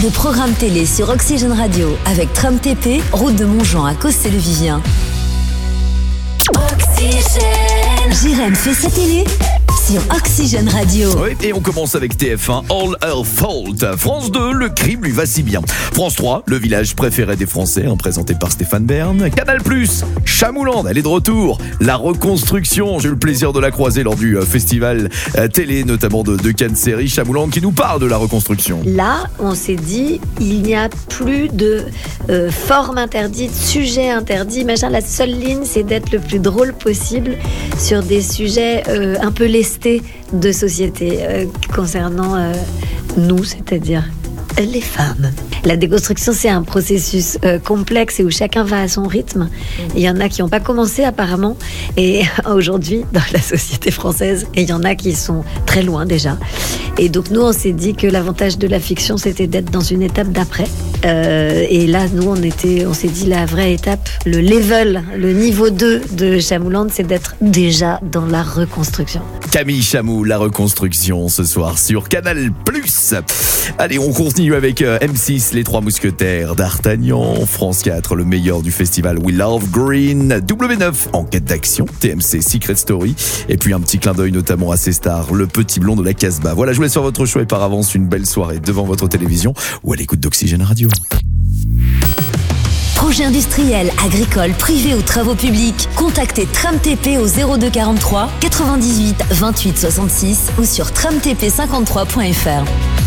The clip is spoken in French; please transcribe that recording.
Les programmes télé sur Oxygène Radio avec Tram TP, route de Montjean à Cossé-le-Vivien. Oxygène. Jérém fait sa télé sur Oxygène Radio. Oui, et on commence avec TF1, All Her Fault. France 2, le crime lui va si bien. France 3, le village préféré des Français, présenté par Stéphane Bern. Canal+, Chamouland, elle est de retour. La reconstruction, j'ai eu le plaisir de la croiser lors du festival télé, notamment de Cannes Série. Chamouland qui nous parle de la reconstruction. Là, on s'est dit, il n'y a plus de forme interdite, sujet interdit, machin. La seule ligne, c'est d'être le plus drôle possible sur des sujets un peu lestés de société concernant nous, c'est-à-dire les femmes. La déconstruction, c'est un processus complexe et où chacun va à son rythme. Il y en a qui n'ont pas commencé apparemment, et aujourd'hui dans la société française, et il y en a qui sont très loin déjà. Et donc nous, on s'est dit que l'avantage de la fiction, c'était d'être dans une étape d'après. Et là, nous, on s'est dit la vraie étape, le level, le niveau 2 de Chamouland, c'est d'être déjà dans la reconstruction. Camille Chamou, la reconstruction, ce soir sur Canal+. Allez, on continue avec M6, les Trois Mousquetaires, D'Artagnan, France 4, le meilleur du festival We Love Green, W9, Enquête d'action, TMC Secret Story, et puis un petit clin d'œil notamment à ses stars, le petit blond de la Casbah. Voilà, je vous laisse faire votre choix et par avance une belle soirée devant votre télévision ou à l'écoute d'Oxygène Radio. Projet industriel, agricole, privé ou travaux publics, contactez Tram TP au 02 43 98 28 66 ou sur tramtp53.fr.